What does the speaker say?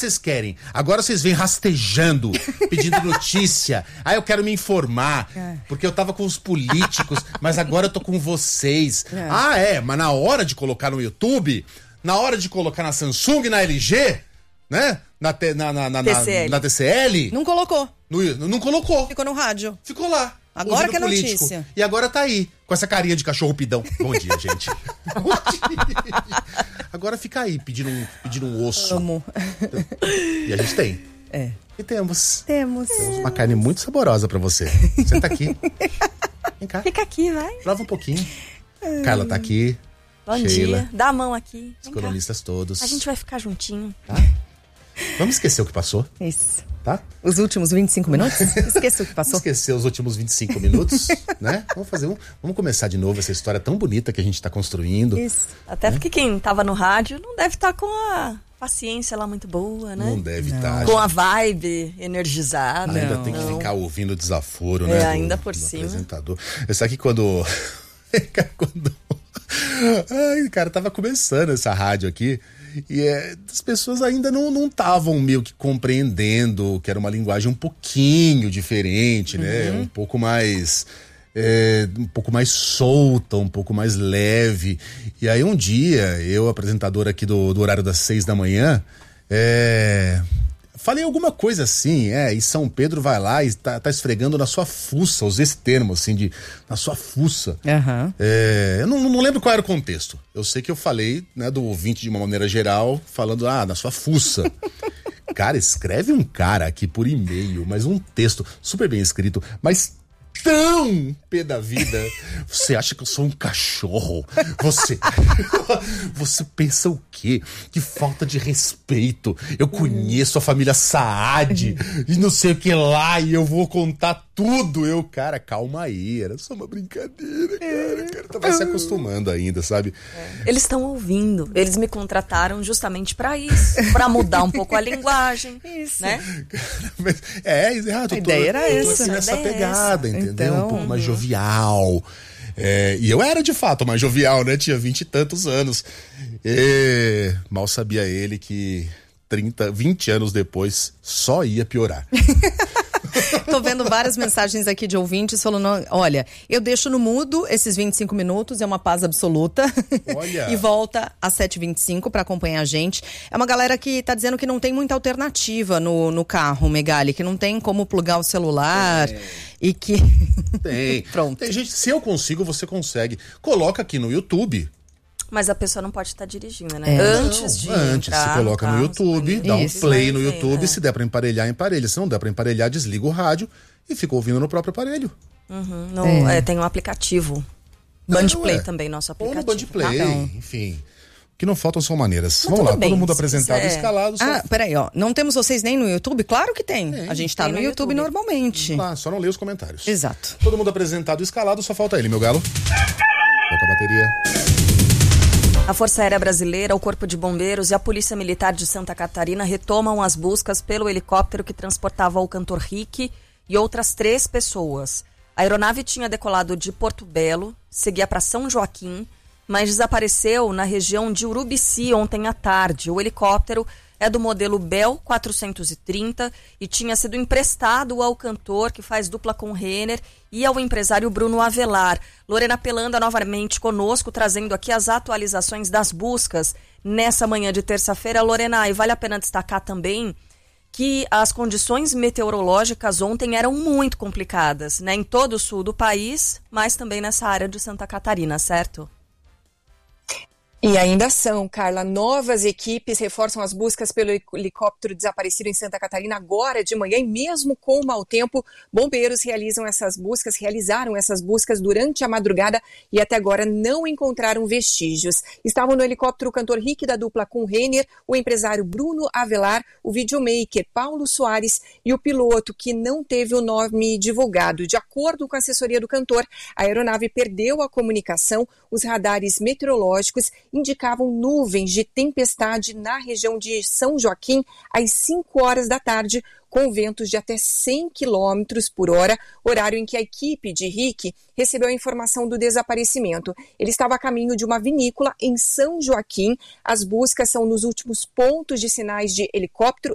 vocês querem? Agora vocês vêm rastejando, pedindo notícia. Eu quero me informar, porque eu tava com os políticos, mas agora eu tô com vocês. Mas na hora de colocar no YouTube, na hora de colocar na Samsung, na LG, né? Na TCL. Não colocou. Não colocou. Ficou no rádio. Ficou lá. Agora que é notícia. E agora tá aí, com essa carinha de cachorro pidão. Bom dia, gente. Bom dia. Agora fica aí, pedindo um osso. Amo. E a gente tem. E temos uma carne muito saborosa pra você. Senta aqui. Vem cá. Fica aqui, vai. Prova um pouquinho. Carla tá aqui. Bom Sheila, dia. Dá a mão aqui. Os colunistas todos. A gente vai ficar juntinho. Tá? Vamos esquecer o que passou. Isso. Tá? Os últimos 25 minutos? Esqueci o que passou. Esquecer os últimos 25 minutos, né? Vamos começar de novo essa história tão bonita que a gente tá construindo. Isso. Até porque quem tava no rádio não deve estar com a paciência lá muito boa, né? Não deve estar. Com a vibe energizada. Ainda tem que ficar ouvindo o desaforo, né? Ainda por cima. Apresentador. Sabe que quando... Ai, cara, tava começando essa rádio aqui e as pessoas ainda não estavam meio que compreendendo que era uma linguagem um pouquinho diferente, né? Um pouco mais solta, um pouco mais leve. E aí um dia, eu, apresentador aqui do horário das 6 da manhã, falei alguma coisa assim, e São Pedro vai lá e tá esfregando na sua fuça, usei esse termo assim, na sua fuça. Eu não lembro qual era o contexto. Eu sei que eu falei, né, do ouvinte de uma maneira geral, falando, na sua fuça. Cara, escreve um cara aqui por e-mail, mas um texto super bem escrito, mas tão pé da vida. Você acha que eu sou um cachorro? Você pensa o quê? Que falta de respeito. Eu conheço a família Saad e não sei o que lá, e eu vou contar tudo. Cara, calma aí, era só uma brincadeira, cara. O cara tava se acostumando ainda, sabe? Eles estão ouvindo. Eles me contrataram justamente pra isso, pra mudar um pouco a linguagem. Isso, né? A ideia era essa. Nessa pegada, entendeu? Um pouco mais jovial. E eu era de fato mais jovial, né? Tinha 20 e tantos anos. Mal sabia ele que 20 anos depois só ia piorar. Tô vendo várias mensagens aqui de ouvintes falando, olha, eu deixo no mudo esses 25 minutos, é uma paz absoluta. Olha. E volta às 7h25 para acompanhar a gente. É uma galera que tá dizendo que não tem muita alternativa no carro, Megali, que não tem como plugar o celular e que... Tem. Pronto. Tem gente, se eu consigo, você consegue. Coloca aqui no YouTube. Mas a pessoa não pode estar dirigindo, né? Antes você coloca no YouTube, dá um play no YouTube, se der pra emparelhar, emparelha. Se não der pra emparelhar, desliga o rádio e fica ouvindo no próprio aparelho. Tem um aplicativo. Bandplay também, nosso aplicativo. Ou no Bandplay, enfim. O que não faltam são maneiras. Mas vamos lá, bem, todo mundo apresentado e escalado. Peraí, não temos vocês nem no YouTube? Claro que tem. A gente tá no YouTube normalmente. Só não lê os comentários. Exato. Todo mundo apresentado e escalado, só falta ele, meu galo. Toca a bateria. A Força Aérea Brasileira, o Corpo de Bombeiros e a Polícia Militar de Santa Catarina retomam as buscas pelo helicóptero que transportava o cantor Rick e outras 3 pessoas. A aeronave tinha decolado de Porto Belo, seguia para São Joaquim, mas desapareceu na região de Urubici ontem à tarde. O helicóptero é do modelo Bell 430 e tinha sido emprestado ao cantor, que faz dupla com Renner, e ao empresário Bruno Avelar. Lorena Pelanda novamente conosco, trazendo aqui as atualizações das buscas nessa manhã de terça-feira. Lorena, e vale a pena destacar também que as condições meteorológicas ontem eram muito complicadas, né? Em todo o sul do país, mas também nessa área de Santa Catarina, certo? E ainda são, Carla, novas equipes reforçam as buscas pelo helicóptero desaparecido em Santa Catarina agora de manhã, e mesmo com o mau tempo, bombeiros realizaram essas buscas durante a madrugada e até agora não encontraram vestígios. Estavam no helicóptero o cantor Rick da dupla com Renner, o empresário Bruno Avelar, o videomaker Paulo Soares e o piloto, que não teve o nome divulgado. De acordo com a assessoria do cantor, a aeronave perdeu a comunicação, os radares meteorológicos indicavam nuvens de tempestade na região de São Joaquim às 5 horas da tarde, com ventos de até 100 km por hora, horário em que a equipe de Rick recebeu a informação do desaparecimento. Ele estava a caminho de uma vinícola em São Joaquim. As buscas são nos últimos pontos de sinais de helicóptero